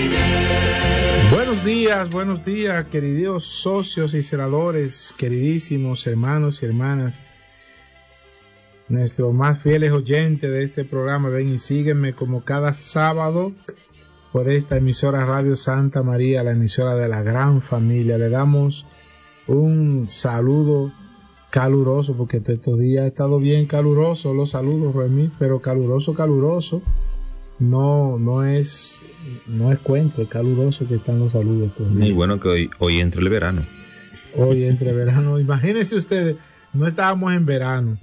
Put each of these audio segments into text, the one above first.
Buenos días, queridos socios y celadores, queridísimos hermanos y hermanas, nuestros más fieles oyentes de este programa. Ven y sígueme como cada sábado por esta emisora Radio Santa María, la emisora de la gran familia. Le damos un saludo caluroso, porque estos días ha estado bien caluroso los saludos, Remy, pero caluroso. No es cuento, es caluroso que están los saludos. Muy bueno que hoy entre el verano. Hoy entre verano. Imagínense ustedes, no estábamos en verano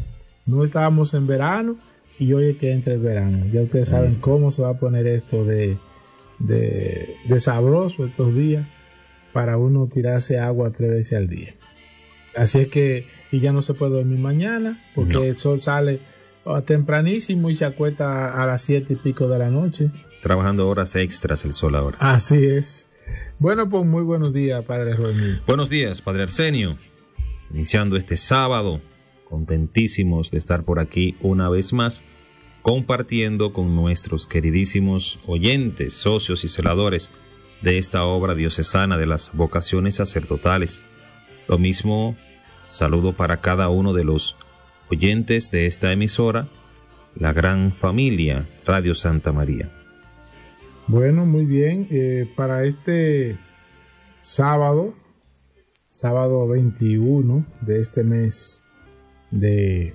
y hoy es que entra el verano. Ya ustedes saben cómo se va a poner esto de sabroso estos días para uno tirarse agua 3 veces al día. Así es que, y ya no se puede dormir mañana porque el sol sale tempranísimo y se acuesta a las 7 y pico de la noche. Trabajando horas extras el sol ahora. Así es. Bueno, pues muy buenos días, Padre Rodney. Buenos días, Padre Arsenio. Iniciando este sábado, contentísimos de estar por aquí una vez más, compartiendo con nuestros queridísimos oyentes, socios y celadores de esta obra diocesana de las vocaciones sacerdotales. Lo mismo, saludo para cada uno de los oyentes de esta emisora, la gran familia Radio Santa María. Bueno, muy bien. Para este sábado 21 de este mes del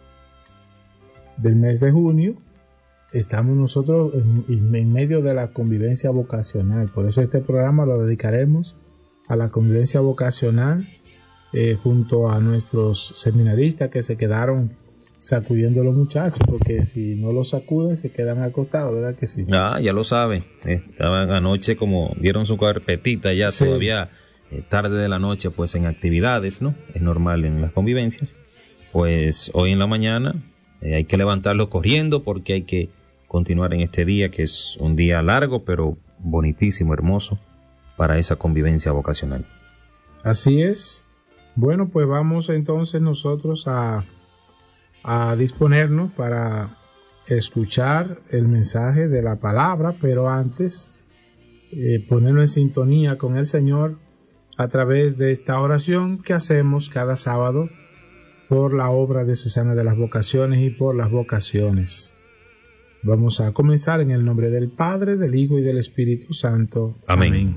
mes de junio, estamos nosotros en medio de la convivencia vocacional. Por eso este programa lo dedicaremos a la convivencia vocacional, junto a nuestros seminaristas que se quedaron sacudiendo a los muchachos, porque si no los sacuden se quedan acostados, ¿verdad que sí? Ya lo saben, estaban anoche, como dieron su carpetita ya, sí. Todavía tarde de la noche, pues en actividades, ¿no? Es normal en las convivencias. Pues hoy en la mañana hay que levantarlos corriendo porque hay que continuar en este día, que es un día largo pero bonitísimo, hermoso para esa convivencia vocacional. Así es. Bueno, pues vamos entonces nosotros a disponernos para escuchar el mensaje de la palabra, pero antes ponernos en sintonía con el Señor a través de esta oración que hacemos cada sábado por la obra diocesana de las vocaciones y por las vocaciones. Vamos a comenzar en el nombre del Padre, del Hijo y del Espíritu Santo. Amén.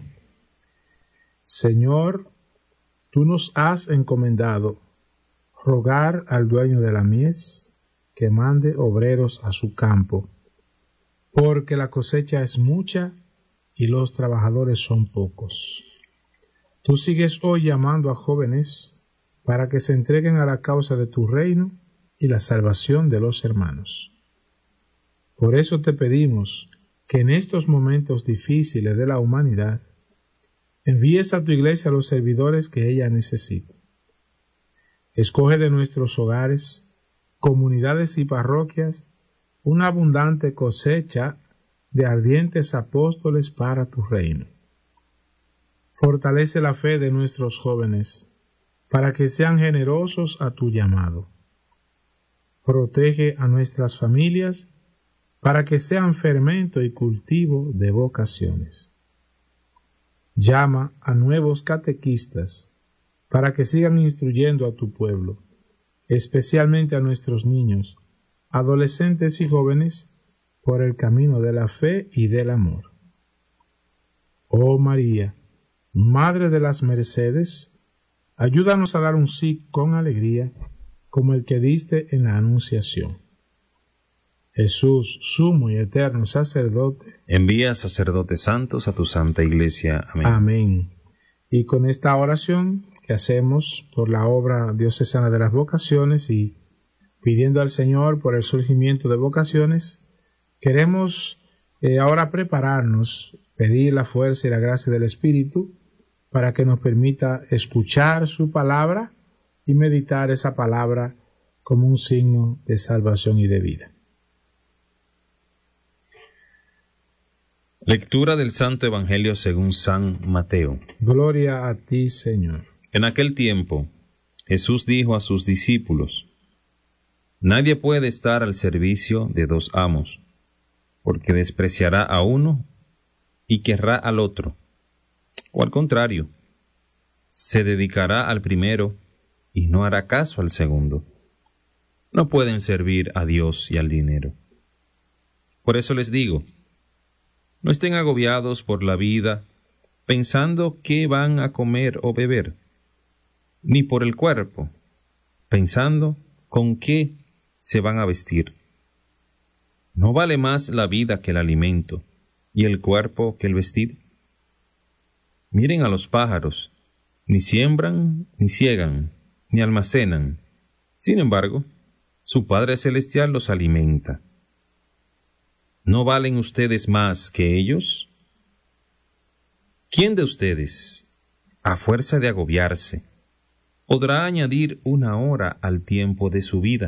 Señor, tú nos has encomendado rogar al dueño de la mies que mande obreros a su campo, porque la cosecha es mucha y los trabajadores son pocos. Tú sigues hoy llamando a jóvenes para que se entreguen a la causa de tu reino y la salvación de los hermanos. Por eso te pedimos que en estos momentos difíciles de la humanidad envíes a tu iglesia a los servidores que ella necesita. Escoge de nuestros hogares, comunidades y parroquias una abundante cosecha de ardientes apóstoles para tu reino. Fortalece la fe de nuestros jóvenes para que sean generosos a tu llamado. Protege a nuestras familias para que sean fermento y cultivo de vocaciones. Llama a nuevos catequistas para que sigan instruyendo a tu pueblo, especialmente a nuestros niños, adolescentes y jóvenes, por el camino de la fe y del amor. Oh María, Madre de las Mercedes, ayúdanos a dar un sí con alegría, como el que diste en la Anunciación. Jesús, sumo y eterno sacerdote, envía sacerdotes santos a tu santa iglesia. Amén. Amén. Y con esta oración que hacemos por la obra diocesana de las vocaciones y pidiendo al Señor por el surgimiento de vocaciones, queremos ahora prepararnos, pedir la fuerza y la gracia del Espíritu para que nos permita escuchar su palabra y meditar esa palabra como un signo de salvación y de vida. Lectura del Santo Evangelio según San Mateo. Gloria a ti, Señor. En aquel tiempo, Jesús dijo a sus discípulos: Nadie puede estar al servicio de dos amos, porque despreciará a uno y querrá al otro, o al contrario, se dedicará al primero y no hará caso al segundo. No pueden servir a Dios y al dinero. Por eso les digo, no estén agobiados por la vida pensando qué van a comer o beber, ni por el cuerpo, pensando con qué se van a vestir. ¿No vale más la vida que el alimento y el cuerpo que el vestido? Miren a los pájaros, ni siembran, ni ciegan, ni almacenan. Sin embargo, su Padre Celestial los alimenta. ¿No valen ustedes más que ellos? ¿Quién de ustedes, a fuerza de agobiarse, podrá añadir una hora al tiempo de su vida?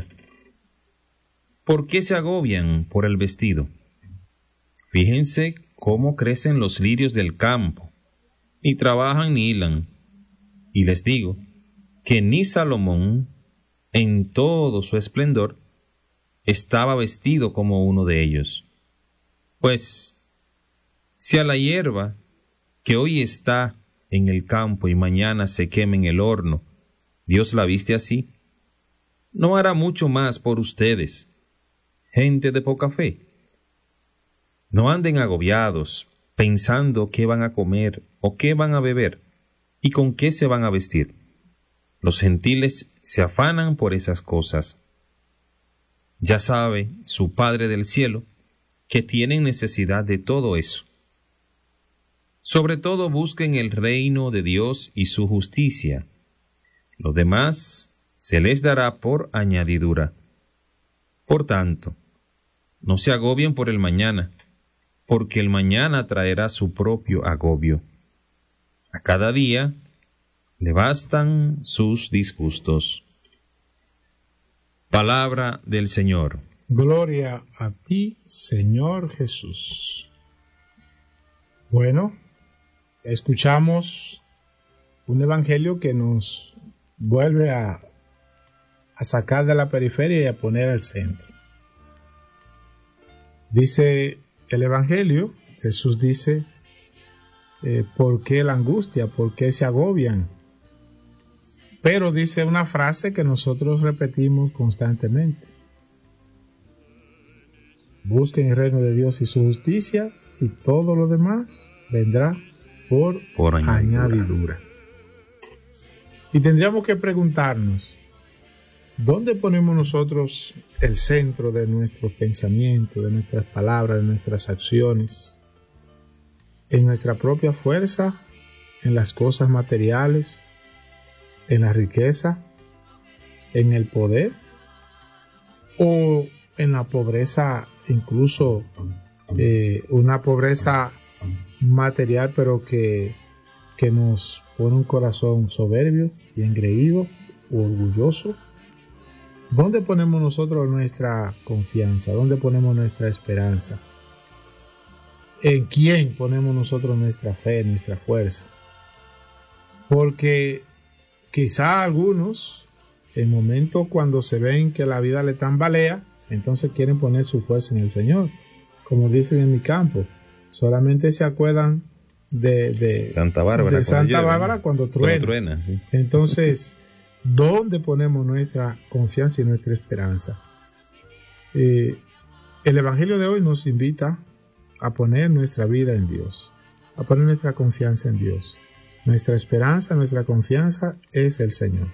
¿Por qué se agobian por el vestido? Fíjense cómo crecen los lirios del campo, ni trabajan ni hilan. Y les digo que ni Salomón, en todo su esplendor, estaba vestido como uno de ellos. Pues, si a la hierba que hoy está en el campo y mañana se quema en el horno, Dios la viste así, ¿no hará mucho más por ustedes, gente de poca fe? No anden agobiados, pensando qué van a comer o qué van a beber y con qué se van a vestir. Los gentiles se afanan por esas cosas. Ya sabe su Padre del cielo que tienen necesidad de todo eso. Sobre todo busquen el reino de Dios y su justicia. Lo demás se les dará por añadidura. Por tanto, no se agobien por el mañana, porque el mañana traerá su propio agobio. A cada día le bastan sus disgustos. Palabra del Señor. Gloria a ti, Señor Jesús. Bueno, escuchamos un evangelio que nos vuelve a sacar de la periferia y a poner al centro. Dice el evangelio, Jesús dice, ¿por qué la angustia? ¿Por qué se agobian? Pero dice una frase que nosotros repetimos constantemente. Busquen el reino de Dios y su justicia, y todo lo demás vendrá por añadidura. Y tendríamos que preguntarnos, ¿dónde ponemos nosotros el centro de nuestro pensamiento, de nuestras palabras, de nuestras acciones? ¿En nuestra propia fuerza? ¿En las cosas materiales? ¿En la riqueza? ¿En el poder? ¿O en la pobreza, incluso una pobreza material, pero que nos pone un corazón soberbio y engreído o orgulloso? ¿Dónde ponemos nosotros nuestra confianza? ¿Dónde ponemos nuestra esperanza? ¿En quién ponemos nosotros nuestra fe, nuestra fuerza? Porque quizá algunos, en momentos cuando se ven que la vida le tambalea, entonces quieren poner su fuerza en el Señor. Como dicen en mi campo, solamente se acuerdan de Santa Bárbara, cuando truena. Sí. Entonces, ¿dónde ponemos nuestra confianza y nuestra esperanza? El Evangelio de hoy nos invita a poner nuestra vida en Dios, a poner nuestra confianza en Dios. Nuestra esperanza, nuestra confianza es el Señor.